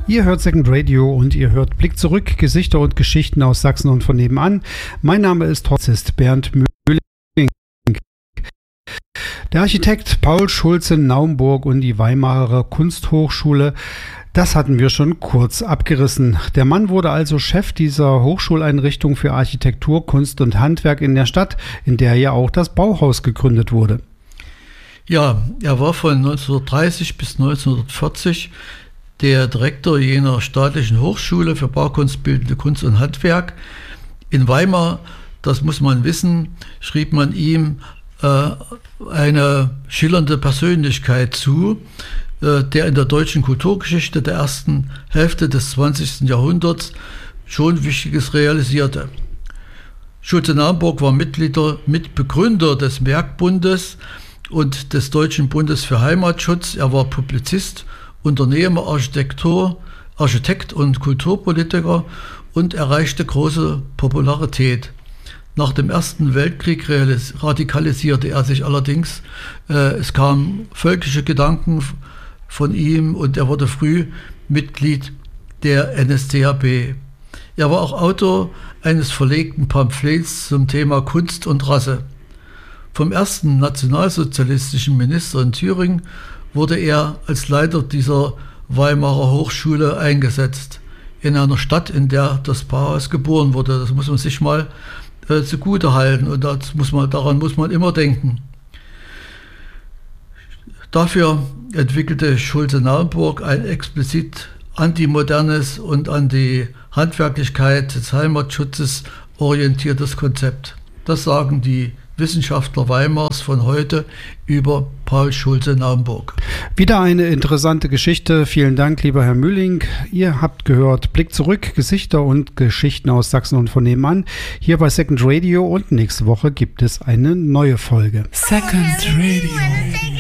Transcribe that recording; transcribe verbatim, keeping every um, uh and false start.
Ihr hört Second Radio und ihr hört Blick zurück, Gesichter und Geschichten aus Sachsen und von nebenan. Mein Name ist Horzist Bernd Mühling. Der Architekt Paul Schulze-Naumburg und die Weimarer Kunsthochschule, das hatten wir schon kurz abgerissen. Der Mann wurde also Chef dieser Hochschuleinrichtung für Architektur, Kunst und Handwerk in der Stadt, in der ja auch das Bauhaus gegründet wurde. Ja, er war von neunzehnhundertdreißig bis neunzehnhundertvierzig der Direktor jener staatlichen Hochschule für Baukunst, Bildende Kunst und Handwerk. In Weimar, das muss man wissen, schrieb man ihm äh, eine schillernde Persönlichkeit zu, äh, der in der deutschen Kulturgeschichte der ersten Hälfte des zwanzigsten Jahrhunderts schon Wichtiges realisierte. Schulze-Naumburg war Mitglieder, Mitbegründer des Werkbundes und des Deutschen Bundes für Heimatschutz. Er war Publizist, Unternehmer, Architektur, Architekt und Kulturpolitiker und erreichte große Popularität. Nach dem Ersten Weltkrieg radikalisierte er sich allerdings. Äh, es kamen völkische Gedanken von ihm und er wurde früh Mitglied der N S D A P. Er war auch Autor eines verlegten Pamphlets zum Thema Kunst und Rasse. Vom ersten nationalsozialistischen Minister in Thüringen wurde er als Leiter dieser Weimarer Hochschule eingesetzt, in einer Stadt, in der das Bauhaus geboren wurde. Das muss man sich mal äh, zugute halten und das muss man, daran muss man immer denken. Dafür entwickelte Schulze-Naumburg ein explizit antimodernes und an die Handwerklichkeit des Heimatschutzes orientiertes Konzept. Das sagen die Wissenschaftler Weimars von heute über Paul Schulze-Naumburg. Wieder eine interessante Geschichte. Vielen Dank, lieber Herr Mühling. Ihr habt gehört Blick zurück, Gesichter und Geschichten aus Sachsen und von nebenan. Hier bei Second Radio und nächste Woche gibt es eine neue Folge. Second Radio.